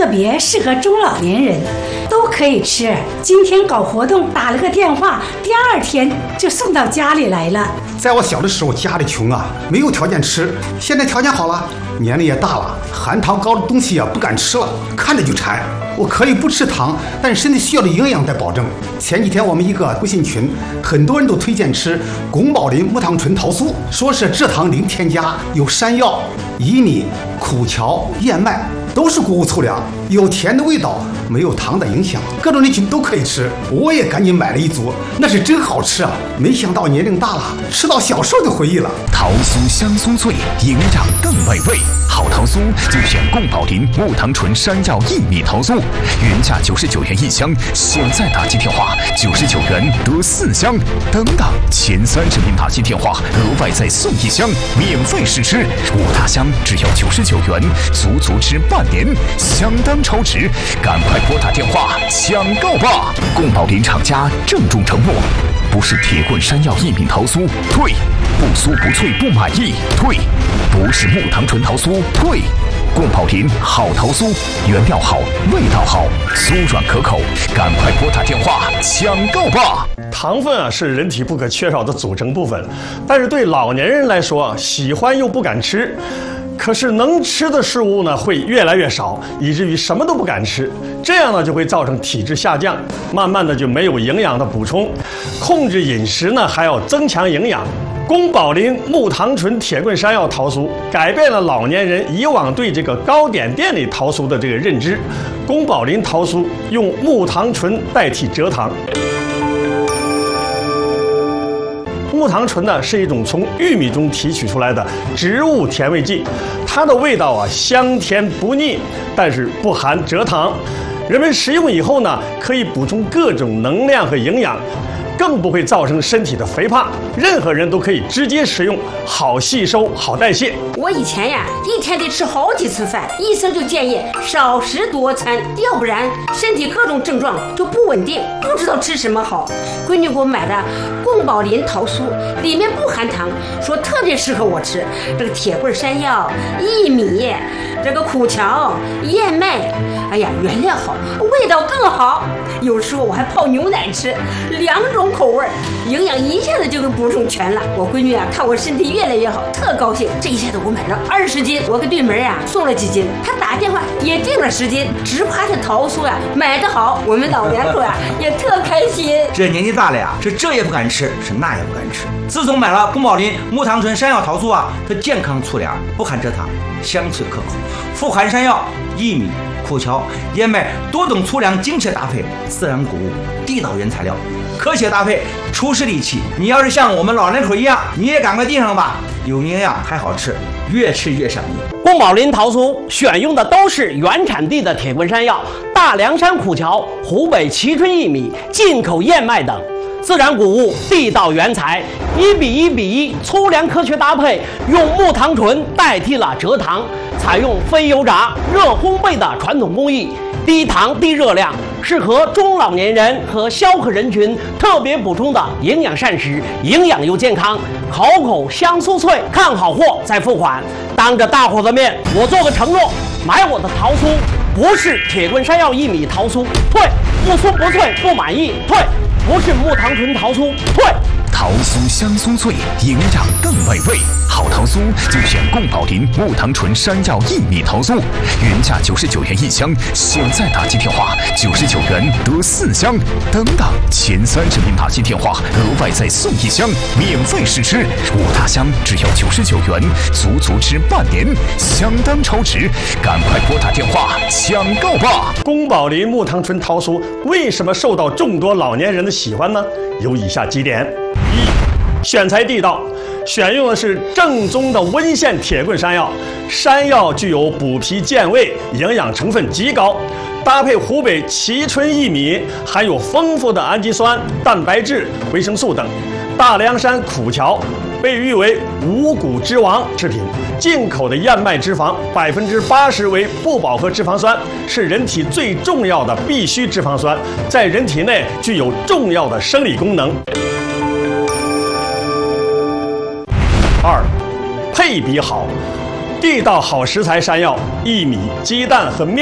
特别适合中老年人，都可以吃。今天搞活动打了个电话，第2天就送到家里来了。 在我小的时候，家里穷啊，没有条件吃。现在条件好了，年龄也大了，含糖高的东西不敢吃了，看着就馋。我可以不吃糖，但身体需要的营养得保证。前几天我们一个微信群，很多人都推荐吃宫保林木糖醇桃酥，说是蔗糖零添加，有山药、薏米、苦荞、燕麦，都是谷物粗粮，有甜的味道，没有糖的影响，各种人群都可以吃。我也赶紧买了一组，那是真好吃啊！没想到年龄大了，吃到小时候的回忆了。 桃酥香酥脆，营养更美味。好桃酥就选宫保林木糖醇山药薏米桃酥，原价99元1箱，现在打进电话99元得4箱。等等，前30名打进电话额外再送1箱，免费试吃，5大箱只要99元，足吃半年，相当超值，赶快拨打电话抢购吧！宫保林厂家郑重承诺，不是铁棍山药薏米桃酥，退；不酥不脆不满意，退；不是木糖醇桃酥，退。宫保林好桃酥，原料好，味道好，酥软可口，赶快拨打电话抢购吧！ 糖分是人体不可缺少的组成部分，但是对老年人来说，喜欢又不敢吃。可是能吃的食物呢会越来越少，以至于什么都不敢吃，这样呢就会造成体质下降，慢慢的就没有营养的补充。控制饮食呢还要增强营养。宫保林木糖醇铁棍山药桃酥改变了老年人以往对这个糕点店里桃酥的这个认知。宫保林桃酥用木糖醇代替蔗糖。木糖醇呢是一种从玉米中提取出来的植物甜味剂，它的味道香甜不腻，但是不含蔗糖。人们食用以后呢，可以补充各种能量和营养，更不会造成身体的肥胖。任何人都可以直接食用，好吸收，好代谢。 我以前一天得吃好几次饭，医生就建议少食多餐，要不然身体各种症状就不稳定，不知道吃什么好。闺女给我买的宫保林桃酥，里面不含糖，说特别适合我吃。这个铁棍山药、薏米、这个苦荞、燕麦，哎呀，原料好，味道更好。有时候我还泡牛奶吃，2种口味，营养一下子就给补充全了。我闺女看我身体越来越好，特高兴。这一下子我买了20斤，我给对门送了几斤，她打电话也订了10斤，只怕这桃酥买得好，我们老两口也特开心。 这年纪大了是这也不敢吃，是那也不敢吃。自从买了宫保林木糖醇山药桃酥它健康粗粮，不含蔗糖，香脆可口，富含山药、薏米、苦荞、燕麦多种粗粮精确搭配，自然谷物，地道原材料，科学搭配，出师利器。你要是像我们老人口一样，你也赶快订上吧，有营养还好吃，越吃越上瘾。 宫保林桃酥选用的都是原产地的铁棍山药、大凉山苦荞、湖北蕲春薏米、进口燕麦等。自然谷物，地道原材，1:1:1粗粮科学搭配，用木糖醇代替了蔗糖，采用非油炸、热烘焙的传统工艺，低糖低热量，适合中老年人和消渴人群特别补充的营养膳食，营养又健康，口香酥脆，看好货再付款。当着大伙的面，我做个承诺，买我的桃酥不是铁棍山药薏米桃酥，退；不酥不脆不满意，退；不是木糖醇桃酥，退。 桃酥香酥脆，营养更美味。好桃酥就选宫保林木糖醇山药薏米桃酥，原价99元1箱，现在打进电话99元得4箱。等等，前30名打进电话额外再送1箱，免费试吃，5大箱只要99元，足吃半年，相当超值，赶快拨打电话抢购吧！ 宫保林木糖醇桃酥为什么受到众多老年人的喜欢呢？有以下几点：一、选材地道，选用的是正宗的温县铁棍山药，山药具有补脾健胃，营养成分极高，搭配湖北蕲春薏米，含有丰富的氨基酸、蛋白质、维生素等。大凉山苦荞被誉为五谷之王制品，进口的燕麦脂肪80%为不饱和脂肪酸，是人体最重要的必需脂肪酸，在人体内具有重要的生理功能。2、配比好，地道好食材山药、薏米、鸡蛋和面